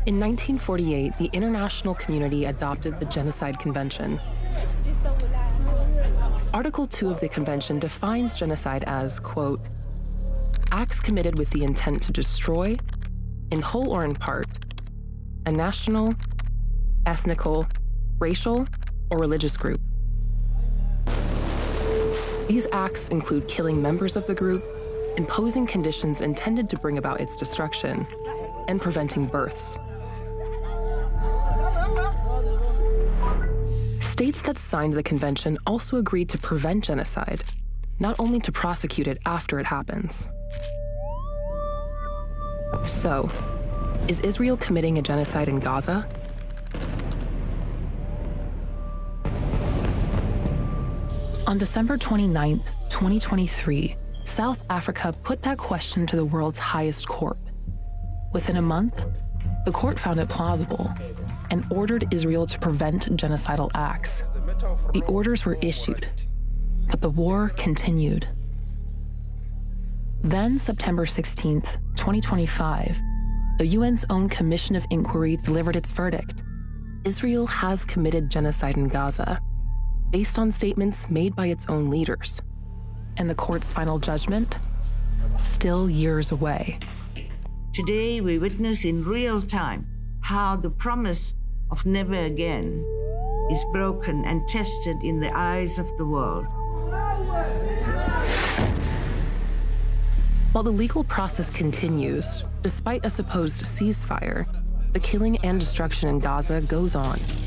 In 1948, the international community adopted the Genocide Convention. Article 2 of the convention defines genocide as, quote, acts committed with the intent to destroy, in whole or in part, a national, ethnical, racial, or religious group. These acts include killing members of the group, imposing conditions intended to bring about its destruction, and preventing births. States that signed the convention also agreed to prevent genocide, not only to prosecute it after it happens. So, is Israel committing a genocide in Gaza? On December 29, 2023, South Africa put that question to the world's highest court. Within a month, the court found it plausible and ordered Israel to prevent genocidal acts. The orders were issued, but the war continued. Then, September 16, 2025, the UN's own Commission of Inquiry delivered its verdict. Israel has committed genocide in Gaza, based on statements made by its own leaders. And the court's final judgment? Still years away. Today, we witness in real time how the promise of never again is broken and tested in the eyes of the world. While the legal process continues, despite a supposed ceasefire, the killing and destruction in Gaza goes on.